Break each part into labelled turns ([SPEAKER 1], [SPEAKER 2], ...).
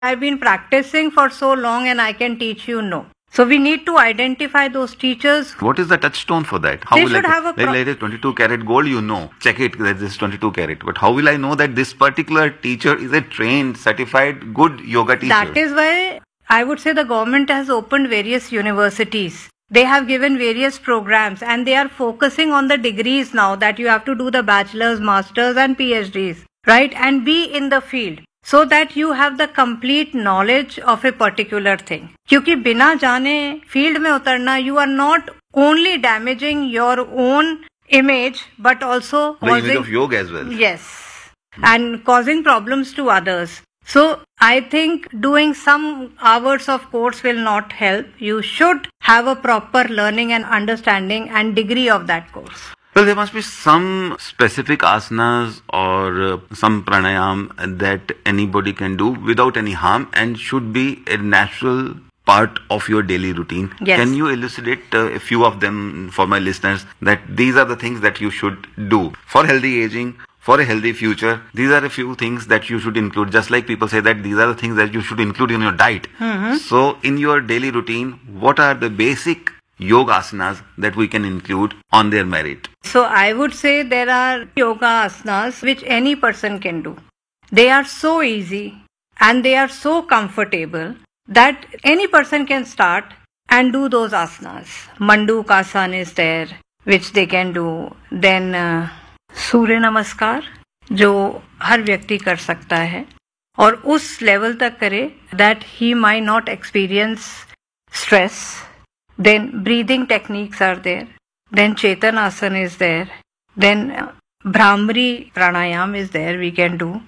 [SPEAKER 1] I've been practicing for so long and I can teach you. No. So we need to identify those teachers.
[SPEAKER 2] What is the touchstone for that?
[SPEAKER 1] They should have a
[SPEAKER 2] like 22 karat gold, check it that this is 22 karat. But how will I know that this particular teacher is a trained, certified, good yoga teacher?
[SPEAKER 1] That is why I would say the government has opened various universities. They have given various programs and they are focusing on the degrees now, that you have to do the bachelor's, master's and PhDs, right? And be in the field, so that you have the complete knowledge of a particular thing. क्योंकि बिना जाने field में उतरना, you are not only damaging your own image but also
[SPEAKER 2] the image of yoga as well.
[SPEAKER 1] Yes, and causing problems to others. So I think doing some hours of course will not help. You should have a proper learning and understanding and degree of that course.
[SPEAKER 2] Well, there must be some specific asanas or some pranayam that anybody can do without any harm and should be a natural part of your daily routine.
[SPEAKER 1] Yes.
[SPEAKER 2] Can you elucidate a few of them for my listeners, that these are the things that you should do for healthy aging, for a healthy future? These are a few things that you should include, just like people say that these are the things that you should include in your diet.
[SPEAKER 1] Mm-hmm.
[SPEAKER 2] So in your daily routine, what are the basic yoga asanas that we can include on their merit?
[SPEAKER 1] So I would say there are yoga asanas which any person can do. They are so easy and they are so comfortable that any person can start and do those asanas. Mandukasana is there, which they can do. Then सूर्य नमस्कार जो हर व्यक्ति कर सकता है और उस level तक करे that he might not experience stress. Then breathing techniques are there. Then Chetanasana is there. Then Bhramari Pranayam is there, we can do.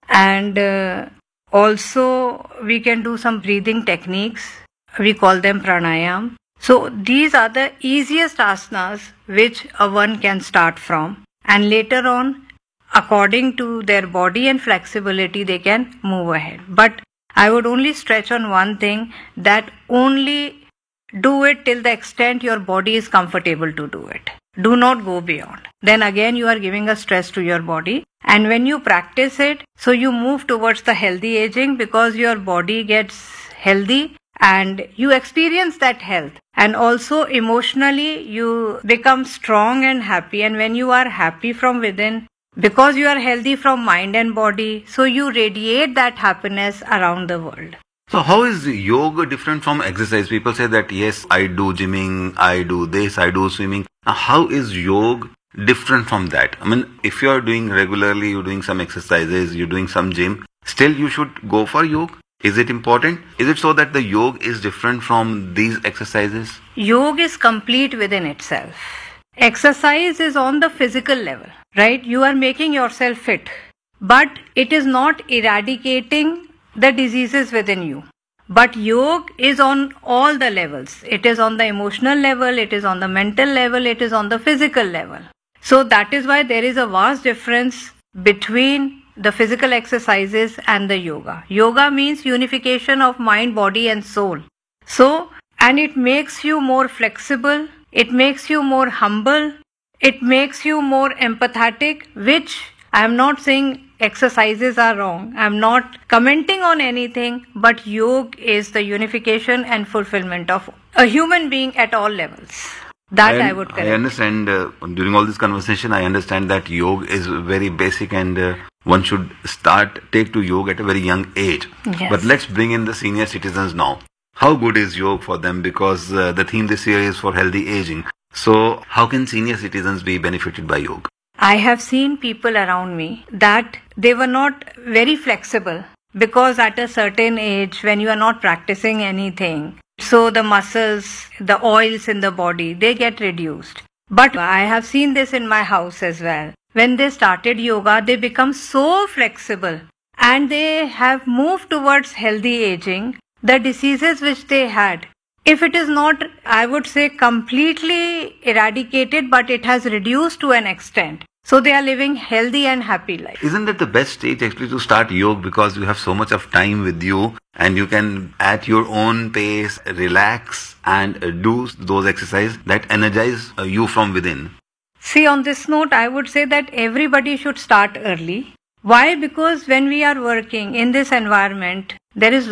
[SPEAKER 1] And also we can do some breathing techniques. We call them pranayam. So these are the easiest asanas which one can start from. And later on, according to their body and flexibility, they can move ahead. But I would only stretch on one thing, that only do it till the extent your body is comfortable to do it. Do not go beyond. Then again you are giving a stress to your body. And when you practice it, so you move towards the healthy aging, because your body gets healthy and you experience that health. And also emotionally you become strong and happy. And when you are happy from within, because you are healthy from mind and body, so you radiate that happiness around the world.
[SPEAKER 2] So how is yoga different from exercise? People say that yes, I do gymming, I do this, I do swimming. Now, how is yoga different from that? I mean, if you are doing regularly, you're doing some exercises, you're doing some gym, still you should go for yoga. Is it important? Is it so that the yoga is different from these exercises?
[SPEAKER 1] Yoga is complete within itself. Exercise is on the physical level, right? You are making yourself fit, but it is not eradicating the diseases within you. But yoga is on all the levels. It is on the emotional level, it is on the mental level, it is on the physical level. So that is why there is a vast difference between the physical exercises and the yoga. Yoga means unification of mind, body and soul. So, and it makes you more flexible, it makes you more humble, it makes you more empathetic, which I am not saying exercises are wrong. I am not commenting on anything, but yoga is the unification and fulfillment of a human being at all levels. That I would correct.
[SPEAKER 2] I understand, during all this conversation, I understand that yoga is very basic and one should take to yoga at a very young age.
[SPEAKER 1] Yes.
[SPEAKER 2] But let's bring in the senior citizens now. How good is yoga for them? Because the theme this year is for healthy aging. So how can senior citizens be benefited by yoga?
[SPEAKER 1] I have seen people around me that they were not very flexible, because at a certain age when you are not practicing anything, so the muscles, the oils in the body, they get reduced. But I have seen this in my house as well. When they started yoga, they become so flexible and they have moved towards healthy aging. The diseases which they had, if it is not, I would say, completely eradicated, but it has reduced to an extent. So they are living healthy and happy life.
[SPEAKER 2] Isn't that the best stage actually to start yoga, because you have so much of time with you and you can at your own pace relax and do those exercises that energize you from within?
[SPEAKER 1] See, on this note, I would say that everybody should start early, Why? Because when we are working in this environment, there is